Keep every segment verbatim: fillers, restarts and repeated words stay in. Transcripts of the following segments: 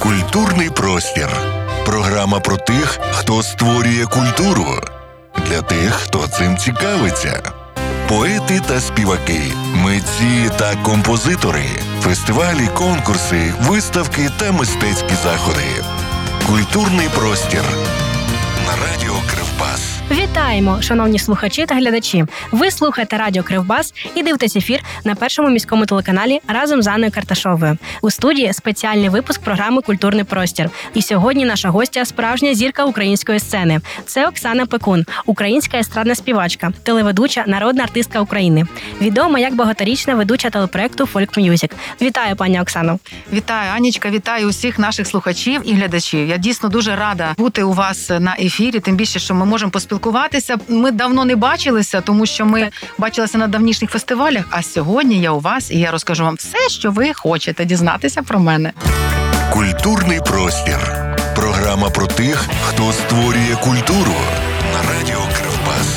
Культурний простір. Програма про тих, хто створює культуру. Для тих, хто цим цікавиться. Поети та співаки, митці та композитори, фестивалі, конкурси, виставки та мистецькі заходи. Культурний простір. На радіо Кривбас. Вітаємо, шановні слухачі та глядачі! Ви слухаєте радіо Кривбас і дивитесь ефір на першому міському телеканалі разом з Анною Карташовою. У студії спеціальний випуск програми «Культурний простір». І сьогодні наша гостя – справжня зірка української сцени. Це Оксана Пекун, українська естрадна співачка, телеведуча, народна артистка України. Відома як багаторічна ведуча телепроекту «Folk Music». Вітаю, пані Оксано! Вітаю, Анічка, вітаю усіх наших слухачів і глядачів. Я дійсно дуже рада бути у вас на ефірі, тим більше, що ми можемо поспілкуватися. Ми давно не бачилися, тому що ми так. бачилися на давнішніх фестивалях, а сьогодні я у вас і я розкажу вам все, що ви хочете дізнатися про мене. Культурний простір. Програма про тих, хто створює культуру. На радіо Кривбас.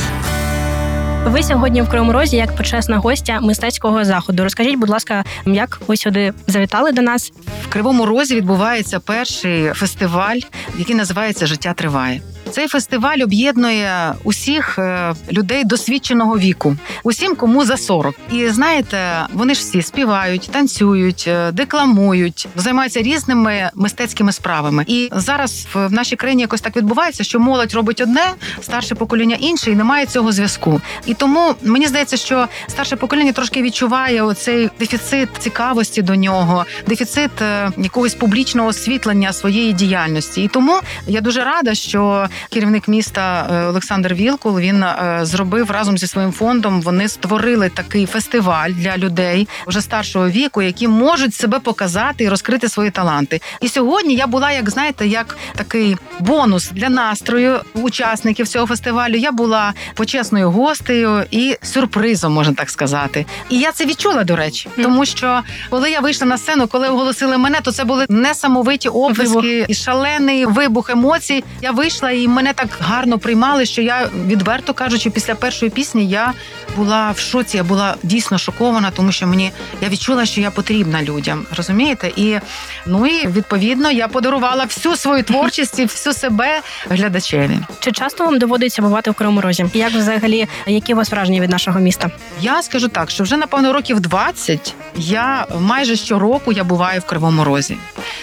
Ви сьогодні в Кривому Розі як почесна гостя мистецького заходу. Розкажіть, будь ласка, як ви сюди завітали до нас? В Кривому Розі відбувається перший фестиваль, який називається «Життя триває». Цей фестиваль об'єднує усіх людей досвідченого віку, усім, кому за сорок. І знаєте, вони ж всі співають, танцюють, декламують, займаються різними мистецькими справами. І зараз в нашій країні якось так відбувається, що молодь робить одне, старше покоління інше, і немає цього зв'язку. І тому мені здається, що старше покоління трошки відчуває оцей дефіцит цікавості до нього, дефіцит якогось публічного освітлення своєї діяльності. І тому я дуже рада, що керівник міста Олександр Вілкул, він зробив разом зі своїм фондом, вони створили такий фестиваль для людей вже старшого віку, які можуть себе показати і розкрити свої таланти. І сьогодні я була, як знаєте, як такий бонус для настрою учасників цього фестивалю. Я була почесною гостею і сюрпризом, можна так сказати. І я це відчула, до речі, тому що коли я вийшла на сцену, коли оголосили мене, то це були несамовиті оплески і шалений вибух емоцій. Я вийшла і мене так гарно приймали, що я, відверто кажучи, після першої пісні я була в шоці, я була дійсно шокована, тому що мені, я відчула, що я потрібна людям, розумієте? І, ну і, відповідно, я подарувала всю свою творчість і всю себе глядачеві. Чи часто вам доводиться бувати в Кривому Розі? Як взагалі, які у вас враження від нашого міста? Я скажу так, що вже, напевно, років двадцять я майже щороку я буваю в Кривому Розі.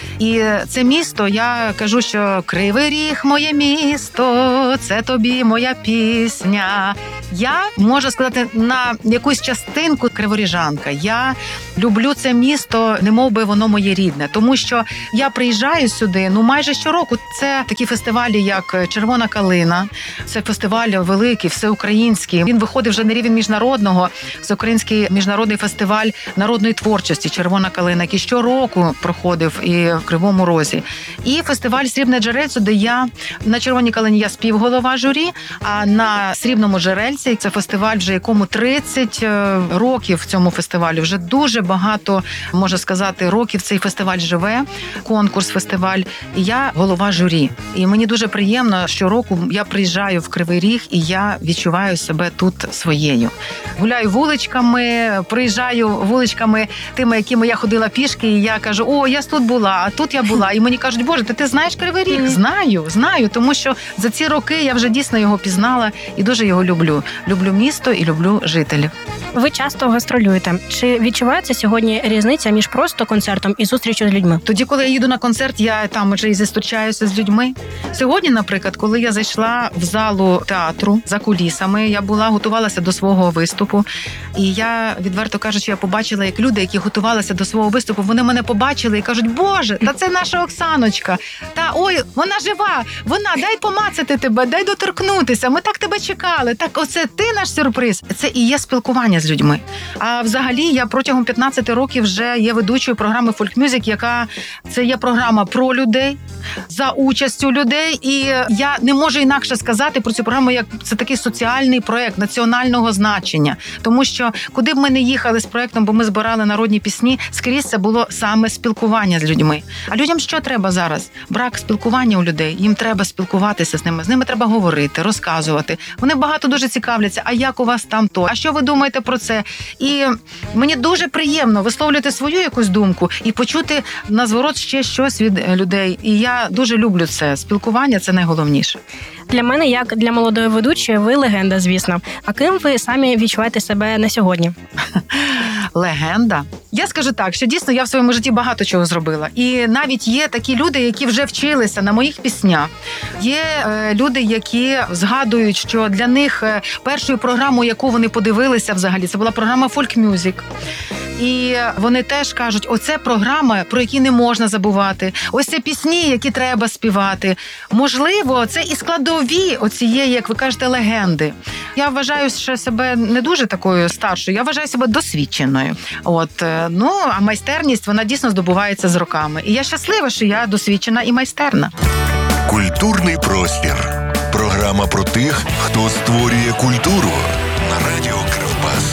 І це місто, я кажу, що Кривий Ріг – моє місто, це тобі моя пісня. Я, можу сказати, на якусь частинку криворіжанка. Я люблю це місто, немов би воно моє рідне. Тому що я приїжджаю сюди, ну, майже щороку. Це такі фестивалі, як «Червона калина». Це фестиваль великий, всеукраїнський. Він виходить вже на рівень міжнародного. Всеукраїнський міжнародний фестиваль народної творчості «Червона калина», який щороку проходив і в Кривому Розі. І фестиваль «Срібне джерельце», де я на «Червоній калині» я співголова журі, а на «Срібному джерельці» це фестиваль, вже якому тридцять років цьому фестивалю. Вже дуже багато, можна сказати, років цей фестиваль живе, конкурс-фестиваль. І я голова журі. І мені дуже приємно, що року я приїжджаю в Кривий Ріг, і я відчуваю себе тут своєю. Гуляю вуличками, приїжджаю вуличками тими, якими я ходила пішки, і я кажу, о, я тут була, а тут я була. І мені кажуть, боже, ти, ти знаєш Кривий Ріг? Знаю, знаю, тому що за ці роки я вже дійсно його пізнала і дуже його люблю. Люблю місто і люблю жителів. Ви часто гастролюєте. Чи відчувається сьогодні різниця між просто концертом і зустрічю з людьми? Тоді, коли я їду на концерт, я там вже і зустрічаюся з людьми. Сьогодні, наприклад, коли я зайшла в залу театру за кулісами, я була, готувалася до свого виступу. І я, відверто кажучи, я побачила, як люди, які готувалися до свого виступу, вони мене побачили і кажуть, боже, та це наша Оксаночка. Та, ой, вона жива, вона, дай помацати тебе, дай доторкнутися, ми так тебе чекали. Так, оце ти наш сюрприз. Це і є спілкування з людьми. А взагалі я протягом п'ятнадцяти років вже є ведучою програми «Folk Music», яка це є програма про людей, за участю людей. І я не можу інакше сказати про цю програму, як це такий соціальний проєкт національного значення. Тому що куди б ми не їхали з проєктом, бо ми збирали народні пісні, скрізь це було саме спілкування з людьми. А людям що треба зараз? Брак спілкування у людей. Їм треба спілкуватися з ними. З ними треба говорити, розказувати. Вони багато дуже цікаві цікавляться, а як у вас там то, а що ви думаєте про це? І мені дуже приємно висловлювати свою якусь думку і почути на зворот ще щось від людей. І я дуже люблю це. Спілкування – це найголовніше. Для мене, як для молодої ведучої, ви легенда, звісно. А ким ви самі відчуваєте себе на сьогодні? Легенда? Я скажу так, що дійсно я в своєму житті багато чого зробила. І навіть є такі люди, які вже вчилися на моїх піснях. Є е, люди, які згадують, що для них е, першою програмою, яку вони подивилися взагалі, це була програма «Folk Music». І вони теж кажуть, оце програма, про які не можна забувати. Ось це пісні, які треба співати. Можливо, це і складові оцієї, як ви кажете, легенди. Я вважаю, що себе не дуже такою старшою, я вважаю себе досвідченою. От, ну, а майстерність, вона дійсно здобувається з роками. І я щаслива, що я досвідчена і майстерна. Культурний простір. Програма про тих, хто створює культуру на радіо Кривбас.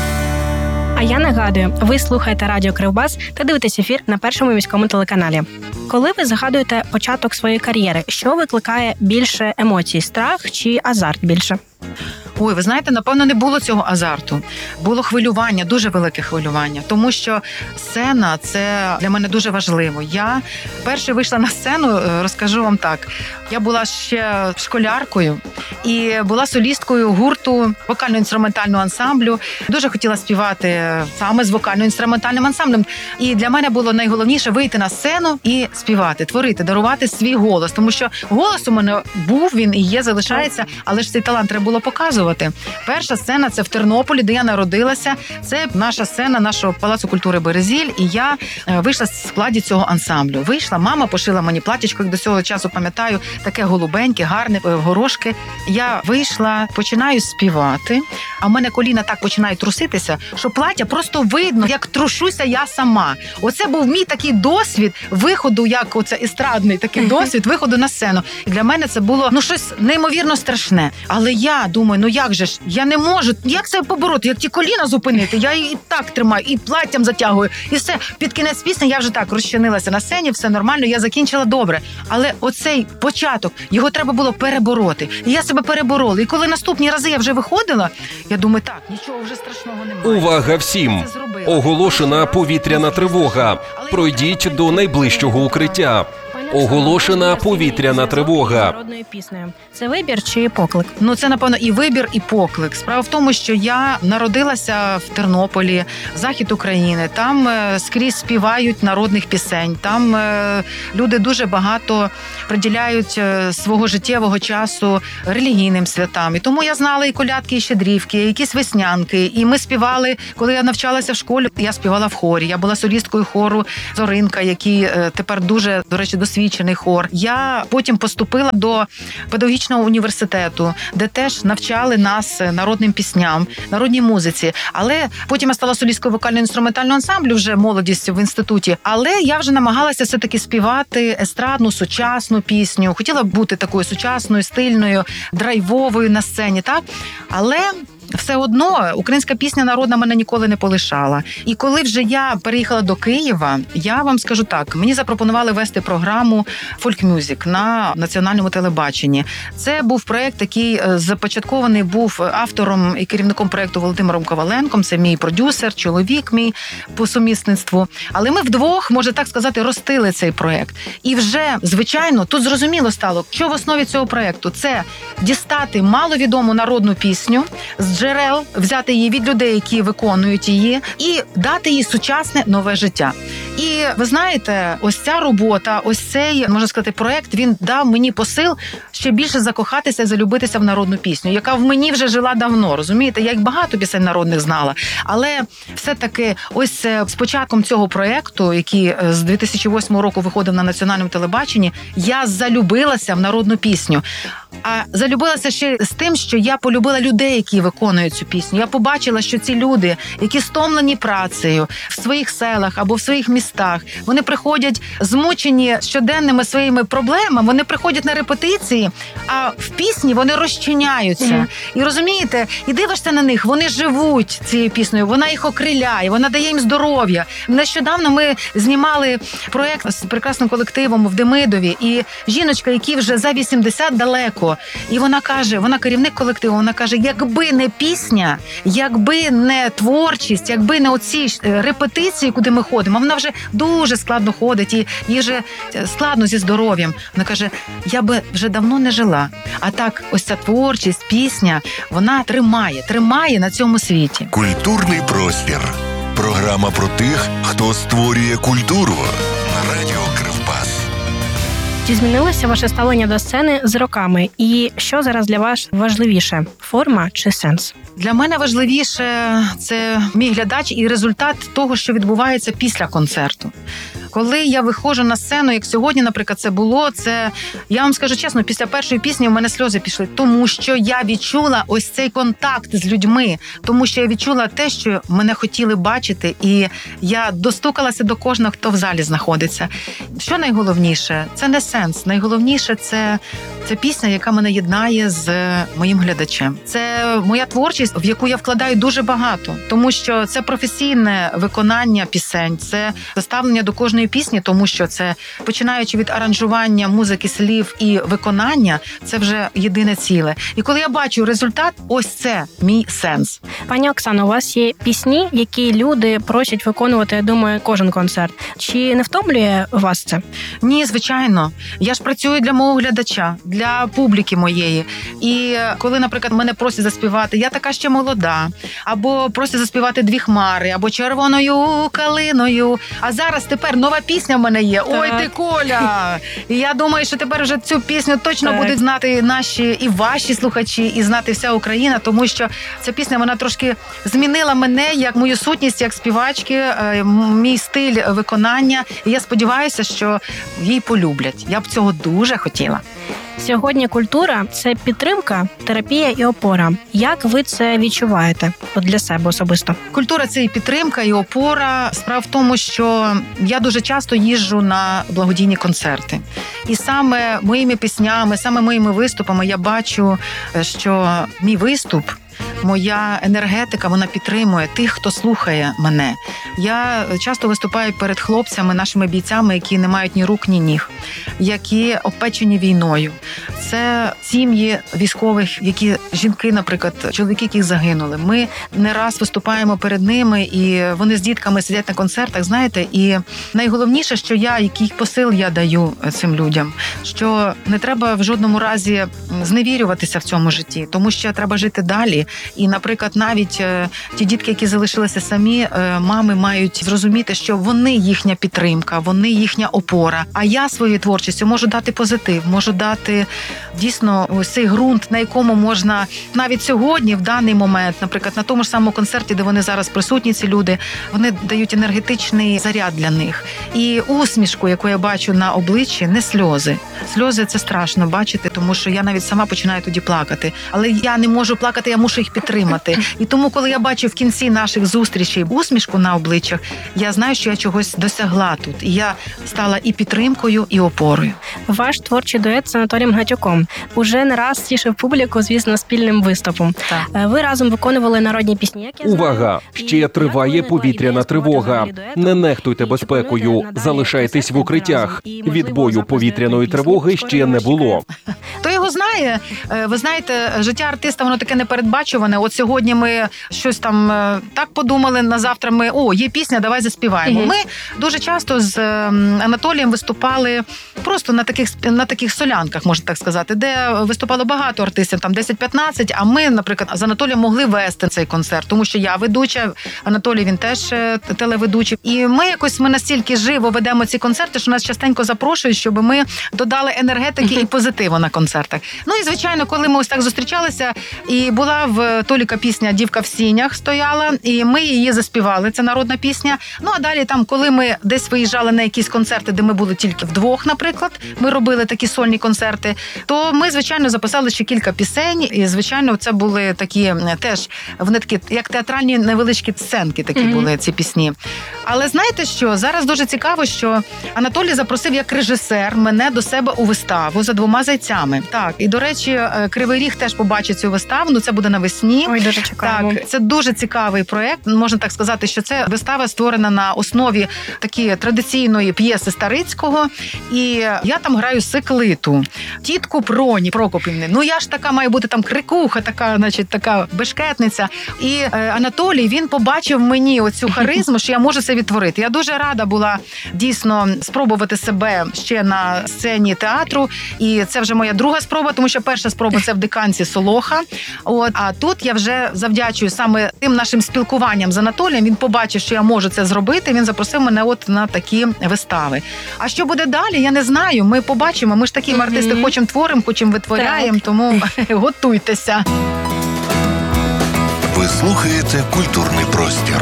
А я нагадую, ви слухаєте Радіо Кривбас та дивитесь ефір на Першому міському телеканалі. Коли ви згадуєте початок своєї кар'єри, що викликає більше емоцій – страх чи азарт більше? Ой, ви знаєте, напевно, не було цього азарту. Було хвилювання, дуже велике хвилювання. Тому що сцена – це для мене дуже важливо. Я перше вийшла на сцену, розкажу вам так. Я була ще школяркою і була солісткою гурту вокально-інструментального ансамблю. Дуже хотіла співати саме з вокально-інструментальним ансамблем. І для мене було найголовніше вийти на сцену і співати, творити, дарувати свій голос. Тому що голос у мене був, він і є, залишається, але ж цей талант треба було показувати. Перша сцена – це в Тернополі, де я народилася. Це наша сцена нашого Палацу культури «Березіль». І я вийшла в складі цього ансамблю. Вийшла, мама пошила мені платічко, як до цього часу пам'ятаю, таке голубеньке, гарне, горошки. Я вийшла, починаю співати, а в мене коліна так починають труситися, що плаття просто видно, як трушуся я сама. Оце був мій такий досвід виходу, як оце естрадний такий досвід виходу на сцену. І для мене це було, ну, щось неймовірно страшне. Але я думаю, ну як же ж, я не можу, як це побороти, як ті коліна зупинити? Я і так тримаю, і платтям затягую, і все. Під кінець пісні я вже так розчинилася на сцені, все нормально, я закінчила добре. Але оцей початок, його треба було перебороти. І я себе переборола. І коли наступні рази я вже виходила, я думаю, так, нічого вже страшного немає. Увага всім! Оголошена повітряна тривога. Пройдіть до найближчого укриття. Оголошена повітряна тривога. Народною піснею. Це вибір чи поклик? Ну, це, напевно, і вибір, і поклик. Справа в тому, що я народилася в Тернополі, захід України. Там е, скрізь співають народних пісень. Там е, люди дуже багато приділяють е, свого життєвого часу релігійним святам. І тому я знала і колядки, і щедрівки, і якісь веснянки. І ми співали, коли я навчалася в школі, я співала в хорі. Я була солісткою хору «Зоринка», який е, тепер дуже, до речі, досвідчений хор. Я потім поступила до педагогічного університету, де теж навчали нас народним пісням, народній музиці. Але потім я стала солісткою вокально-інструментального ансамблю, вже молодістю в інституті. Але я вже намагалася все-таки співати естрадну, сучасну пісню. Хотіла бути такою сучасною, стильною, драйвовою на сцені, так? Але все одно українська пісня народна мене ніколи не полишала. І коли вже я переїхала до Києва, я вам скажу так, мені запропонували вести програму «Folk Music» на національному телебаченні. Це був проєкт, який започаткований був автором і керівником проєкту Володимиром Коваленком. Це мій продюсер, чоловік мій по сумісництву. Але ми вдвох, можна так сказати, ростили цей проєкт. І вже, звичайно, тут зрозуміло стало, що в основі цього проєкту – це дістати маловідому народну пісню з джерел, взяти її від людей, які виконують її, і дати їй сучасне нове життя. І ви знаєте, ось ця робота, ось цей, можна сказати, проект, він дав мені посил ще більше закохатися і залюбитися в народну пісню, яка в мені вже жила давно, розумієте? Я як багато пісень народних знала, але все-таки ось з початком цього проекту, який з дві тисячі восьмого року виходив на національному телебаченні, я залюбилася в народну пісню. А залюбилася ще з тим, що я полюбила людей, які виконують цю пісню. Я побачила, що ці люди, які стомлені працею в своїх селах або в своїх містах, вони приходять змучені щоденними своїми проблемами, вони приходять на репетиції, а в пісні вони розчиняються. Mm-hmm. І розумієте, і дивишся на них, вони живуть цією піснею, вона їх окриляє, вона дає їм здоров'я. Нещодавно ми знімали проєкт з прекрасним колективом в Демидові, і жіночка, якій вже за вісімдесят далеко, Іваненко. І вона каже, вона керівник колективу, вона каже, якби не пісня, якби не творчість, якби не оці репетиції, куди ми ходимо, вона вже дуже складно ходить, і їй вже складно зі здоров'ям. Вона каже, я би вже давно не жила. А так, ось ця творчість, пісня, вона тримає, тримає на цьому світі. Культурний простір. Програма про тих, хто створює культуру. На радіо Кривбас. Чи змінилося ваше ставлення до сцени з роками? І що зараз для вас важливіше – форма чи сенс? Для мене важливіше – це мій глядач і результат того, що відбувається після концерту. Коли я виходжу на сцену, як сьогодні, наприклад, це було, це, я вам скажу чесно, після першої пісні у мене сльози пішли, тому що я відчула ось цей контакт з людьми, тому що я відчула те, що мене хотіли бачити, і я достукалася до кожного, хто в залі знаходиться. Що найголовніше? Це не сенс. Найголовніше – це, це пісня, яка мене єднає з моїм глядачем. Це моя творчість, в яку я вкладаю дуже багато, тому що це професійне виконання пісень, це доставлення до кожної пісні, тому що це, починаючи від аранжування, музики, слів і виконання, це вже єдине ціле. І коли я бачу результат, ось це мій сенс. Пані Оксано, у вас є пісні, які люди просять виконувати, я думаю, кожен концерт. Чи не втомлює вас це? Ні, звичайно. Я ж працюю для мого глядача, для публіки моєї. І коли, наприклад, мене просять заспівати, я така ще молода, або просять заспівати «Дві хмари», або «Червоною калиною». А зараз тепер нова пісня в мене є. Так. Ой, ти Коля! І я думаю, що тепер вже цю пісню точно так будуть знати наші і ваші слухачі, і знати вся Україна, тому що ця пісня, вона трошки змінила мене, як мою сутність, як співачки, мій стиль виконання. І я сподіваюся, що її полюблять. Я б цього дуже хотіла. Сьогодні культура – це підтримка, терапія і опора. Як ви це відчуваєте от для себе особисто? Культура – це і підтримка, і опора. Справа в тому, що я дуже часто їжджу на благодійні концерти. І саме моїми піснями, саме моїми виступами я бачу, що мій виступ, моя енергетика, вона підтримує тих, хто слухає мене. Я часто виступаю перед хлопцями, нашими бійцями, які не мають ні рук, ні ніг, які обпечені війною. Це сім'ї військових, які жінки, наприклад, чоловіки, які загинули. Ми не раз виступаємо перед ними, і вони з дітками сидять на концертах, знаєте, і найголовніше, що я, який посил я даю цим людям, що не треба в жодному разі зневірюватися в цьому житті, тому що треба жити далі. І, наприклад, навіть ті дітки, які залишилися самі, мами мають зрозуміти, що вони їхня підтримка, вони їхня опора. А я своєю творчістю можу дати позитив, можу дати дійсно ось цей ґрунт, на якому можна навіть сьогодні, в даний момент, наприклад, на тому ж самому концерті, де вони зараз присутні, ці люди, вони дають енергетичний заряд для них. І усмішку, яку я бачу на обличчі, не сльози. Сльози – це страшно бачити, тому що я навіть сама починаю тоді плакати. Але я не можу плакати, я мушу їх підтримати. І тому, коли я бачу в кінці наших зустрічей усмішку на обличчях, я знаю, що я чогось досягла тут. І я стала і підтримкою, і опорою. Ваш творчий дует з Анатолієм Гнатюком уже не раз тішив публіку, звісно, спільним виступом. Так. Ви разом виконували народні пісні, як я Увага! знаю. Ще триває повітряна тривога. Не нехтуйте безпекою. Залишайтесь в укриттях. Відбою повітряної тривоги ще не було. Хто його знає? Ви знаєте, життя артиста, воно таке непередбачуване. От сьогодні ми щось там так подумали, на завтра ми, о, є пісня, давай заспіваємо. Угу. Ми дуже часто з Анатолієм виступали просто на таких, на таких солянках, можна так сказати, де виступало багато артистів, там десять-п'ятнадцять, а ми, наприклад, з Анатолієм могли вести цей концерт, тому що я ведуча, Анатолій, він теж телеведучий. І ми якось, ми настільки живо ведемо ці концерти, що нас частенько запрошують, щоб ми додали енергетики і позитиву на концертах. Ну і, звичайно, коли ми ось так зустрічалися, і була в Толіка пісня «Дівка в сінях» стояла, і ми її заспівали, це народна пісня. Ну, а далі там, коли ми десь виїжджали на якісь концерти, де ми були тільки вдвох, наприклад, ми робили такі сольні концерти, то ми, звичайно, записали ще кілька пісень, і, звичайно, це були такі теж, вони такі, як театральні невеличкі сценки такі mm-hmm. були, ці пісні. Але знаєте що, зараз дуже цікаво, що Анатолій запросив як режисер мене до себе у виставу «За двома зайцями». Так, Так, і, до речі, Кривий Ріг теж побачить цю виставу, ну це буде навесні. Ой, дуже чекаємо. Так, це дуже цікавий проєкт, можна так сказати, що це вистава створена на основі такі традиційної п'єси Старицького, і я там граю Секлиту, тітку Проні Прокопівни. Ну я ж така маю бути там крикуха, така, значить, така бешкетниця. І е, Анатолій, він побачив в мені оцю харизму, що я можу це відтворити. Я дуже рада була дійсно спробувати себе ще на сцені театру, і це вже моя друга спроба, тому що перша спроба це в Диканці Солоха. От, а тут я вже завдячую саме тим нашим спілкуванням з Анатолієм. Він побачив, що я можу це зробити. Він запросив мене от на такі вистави. А що буде далі, я не знаю. Ми побачимо. Ми ж такі mm-hmm. артисти, хочемо творимо, хочемо витворяємо, тому готуйтеся. Ви слухаєте «Культурний простір».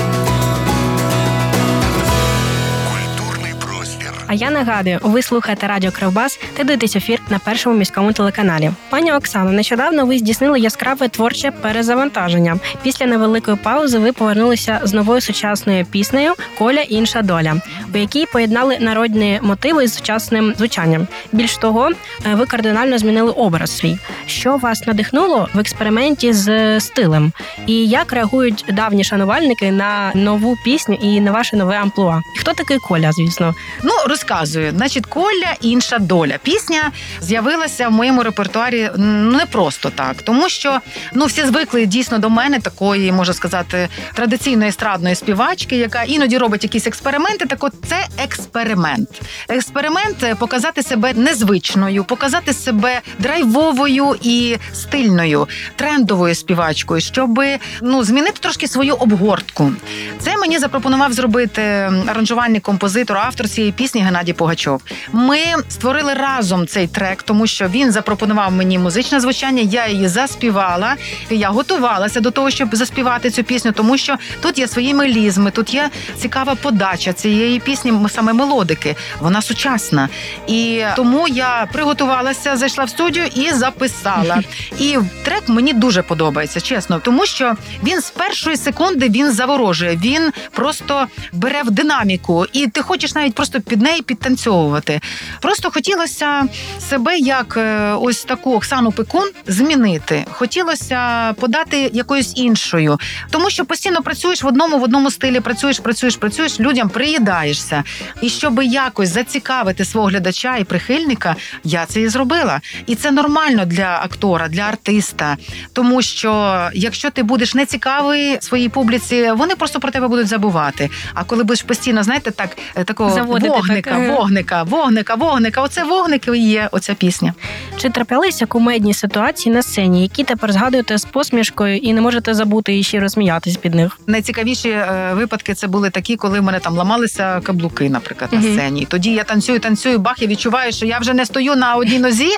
А я нагадую, ви слухаєте радіо Кривбас та дивитесь ефір на першому міському телеканалі. Пані Оксано, нещодавно ви здійснили яскраве творче перезавантаження. Після невеликої паузи ви повернулися з новою сучасною піснею «Коля. Інша доля», у якій поєднали народні мотиви з сучасним звучанням. Більш того, ви кардинально змінили образ свій. Що вас надихнуло в експерименті з стилем? І як реагують давні шанувальники на нову пісню і на ваше нове амплуа? І хто такий Коля, звісно? Ну, розказую. Значить, «Коля. Інша доля». Пісня з'явилася в моєму репертуарі не просто так, тому що, ну, всі звикли дійсно до мене, такої, можна сказати, традиційної естрадної співачки, яка іноді робить якісь експерименти. Так от, це експеримент. Експеримент – показати себе незвичною, показати себе драйвовою і стильною, трендовою співачкою, щоб, ну, змінити трошки свою обгортку. Це мені запропонував зробити аранжувальник, композитор, автор цієї пісні Геннадій Пугачов. Ми створили разом цей трек, тому що він запропонував мені музичне звучання, я її заспівала, я готувалася до того, щоб заспівати цю пісню, тому що тут є свої мелізми, тут є цікава подача цієї пісні, саме мелодики, вона сучасна. І тому я приготувалася, зайшла в студію і записала. І трек мені дуже подобається, чесно, тому що він з першої секунди він заворожує, він просто бере в динаміку, і ти хочеш навіть просто під неї підтанцьовувати. Просто хотілося себе як ось таку Оксану Пекун змінити. Хотілося подати якоюсь іншою. Тому що постійно працюєш в одному, в одному стилі, працюєш, працюєш, працюєш, людям приїдаєшся. І щоб якось зацікавити свого глядача і прихильника, я це і зробила. І це нормально для актора, для артиста. Тому що якщо ти будеш нецікавий своїй публіці, вони просто про тебе будуть забувати. А коли будеш постійно, знаєте, так, такого заводити, вогника, так. вогника, вогника, вогника, оце вогник і є оця пісня. Чи траплялися кумедні ситуації на сцені, які тепер згадуєте з посмішкою і не можете забути і ще розсміятись під них? Найцікавіші е, випадки це були такі, коли в мене там ламалися каблуки, наприклад, на сцені. Uh-huh. Тоді я танцюю, танцюю, бах, я відчуваю, що я вже не стою на одній нозі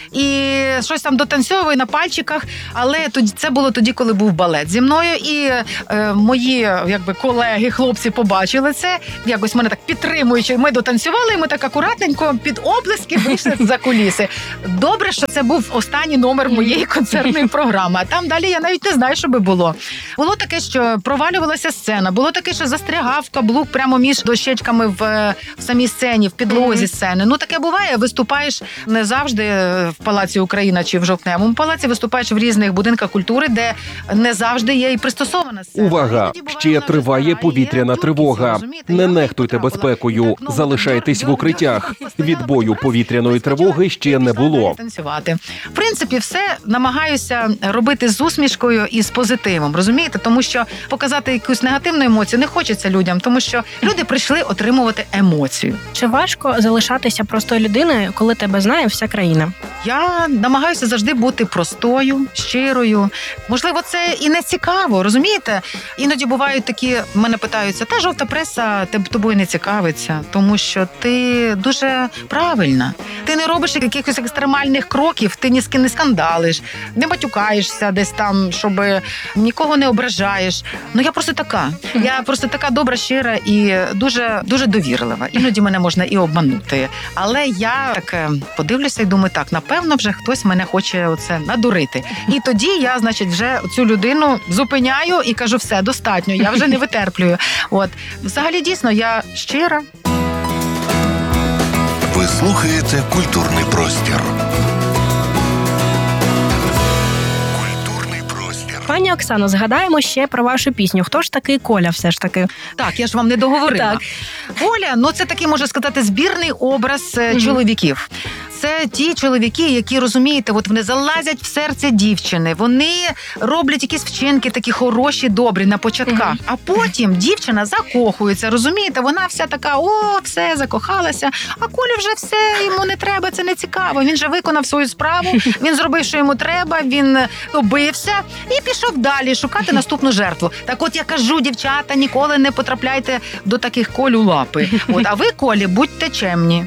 і щось там дотанцьовую на пальчиках, але тоді це було тоді, коли був балет зі мною, і е, мої, якби, колеги, хлопці побачили це, якось мене так підтримуючи, ми дотанцювали, і ми так акуратненько під оплески вийшли за куліси. Добре, що це був останній номер моєї концертної програми, а там далі я навіть не знаю, що би було. Було таке, що провалювалася сцена, було таке, що застрягав каблук прямо між дощечками в, в самій сцені, в підлозі сцени. Ну, таке буває, виступаєш не завжди в Палаці Україна чи в Жовтневому палаці, виступаєш в різних будинках культури, де не завжди є і пристосована сцена. Увага! Ще триває повітряна тривога. Не нехтуйте безпекою, залишайтесь в укриттях. Відбою повітряної тривоги ще не було. Танцювати. В принципі, все намагаюся робити з усмішкою і з позитивом, розумієте? Тому що показати якусь негативну емоцію не хочеться людям, тому що люди прийшли отримувати емоцію. Чи важко залишатися простою людиною, коли тебе знає вся країна? Я намагаюся завжди бути простою, щирою. Можливо, це і не цікаво, розумієте? Іноді бувають такі, мене питаються, та жовта преса тобою не цікавиться, тому що ти дуже правильна. Ти не робиш якихось екстремальних кроків, ти ні з ким не скандалиш, не матюкаєшся десь там, щоб нікого не ображаєш. Ну, я просто така. Я просто така добра, щира і дуже, дуже довірлива. Іноді мене можна і обманути. Але я так подивлюся і думаю, так, напевно, вже хтось мене хоче оце надурити. І тоді я, значить, вже цю людину зупиняю і кажу, все, достатньо, я вже не витерплюю. От. Взагалі, дійсно, я щира. Ви слухаєте «Культурний простір». Пані Оксано, згадаємо ще про вашу пісню. Хто ж такий Коля все ж таки? Так, я ж вам не договорила. Так. Коля, ну це такий, можна сказати, збірний образ mm-hmm. чоловіків. Це ті чоловіки, які, розумієте, от вони залазять в серце дівчини, вони роблять якісь вчинки такі хороші, добрі на початках, mm-hmm. а потім дівчина закохується, розумієте, вона вся така, о, все, закохалася, а Колі вже все, йому не треба, це не цікаво, він же виконав свою справу, він зробив, що йому треба, він добився і пішов далі шукати наступну жертву. Так от я кажу, дівчата, ніколи не потрапляйте до таких Коль у лапи. От, а ви, Колі, будьте чемні.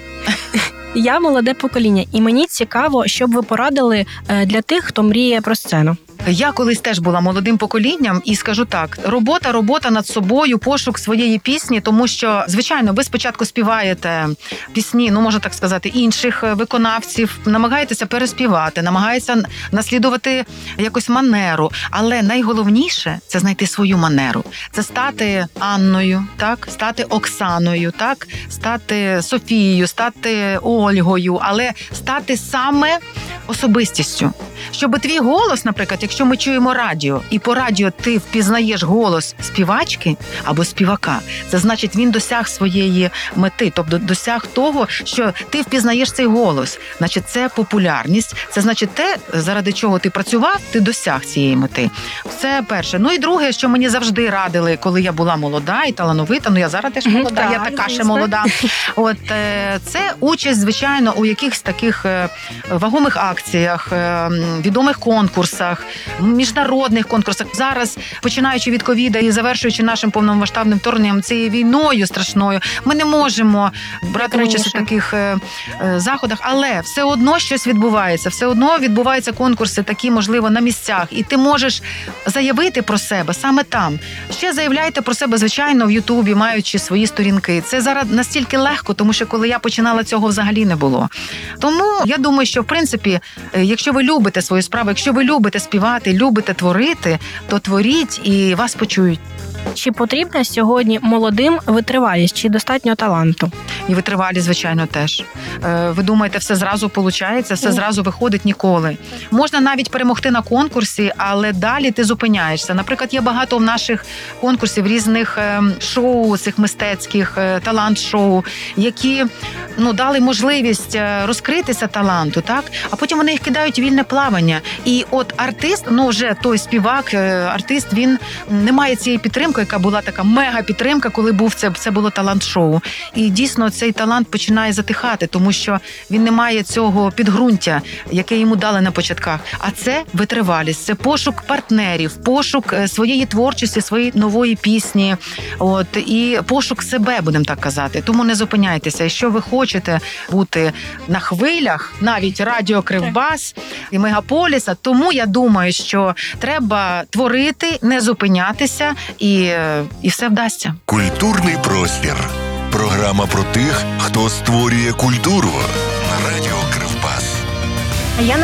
Я молоде покоління, і мені цікаво, щоб ви порадили для тих, хто мріє про сцену. Я колись теж була молодим поколінням і скажу так, робота, робота над собою, пошук своєї пісні, тому що, звичайно, ви спочатку співаєте пісні, ну, можна так сказати, інших виконавців, намагаєтеся переспівати, намагаєтеся наслідувати якусь манеру, але найголовніше – це знайти свою манеру, це стати Анною, так, стати Оксаною, так, стати Софією, стати Ольгою, але стати саме особистістю. Щоб твій голос, наприклад, якщо ми чуємо радіо, і по радіо ти впізнаєш голос співачки або співака, це значить, він досяг своєї мети, тобто досяг того, що ти впізнаєш цей голос. Значить, це популярність, це значить те, заради чого ти працював, ти досяг цієї мети. Це перше. Ну і друге, що мені завжди радили, коли я була молода і талановита, ну я зараз теж молода, mm-hmm, я така звісно. Ще молода. От, це участь, звичайно, у якихось таких вагомих акціях, відомих конкурсах, міжнародних конкурсах. Зараз, починаючи від ковіда і завершуючи нашим повномасштабним вторгненням, цією війною страшною, ми не можемо брати участь у таких е, е, заходах, але все одно щось відбувається, все одно відбуваються конкурси такі, можливо, на місцях, і ти можеш заявити про себе саме там. Ще заявляйте про себе, звичайно, в Ютубі, маючи свої сторінки. Це зараз настільки легко, тому що коли я починала, цього взагалі не було. Тому я думаю, що, в принципі, якщо ви любите свою справу, якщо ви любите співати, любите творити, то творіть і вас почують. Чи потрібна сьогодні молодим витривалість, чи достатньо таланту? І витривалість, звичайно, теж. Ви думаєте, все зразу виходить, все зразу виходить? Ніколи. Можна навіть перемогти на конкурсі, але далі ти зупиняєшся. Наприклад, є багато в наших конкурсів різних шоу, цих мистецьких, талант-шоу, які ну, дали можливість розкритися таланту, так? А потім вони їх кидають у вільне плавання. І от артист, ну вже той співак, артист, він не має цієї підтримки, яка була така мега-підтримка, коли був це, це було талант-шоу. І дійсно цей талант починає затихати, тому що він не має цього підґрунтя, яке йому дали на початках. А це витривалість, це пошук партнерів, пошук своєї творчості, своєї нової пісні, от, і пошук себе, будемо так казати. Тому не зупиняйтеся. Якщо ви хочете бути на хвилях, навіть радіо Кривбас і Мегаполіса, тому я думаю, що треба творити, не зупинятися, і, і все вдасться. Культурний простір. Програма про тих, хто створює культуру. На радіо Кривбас. А я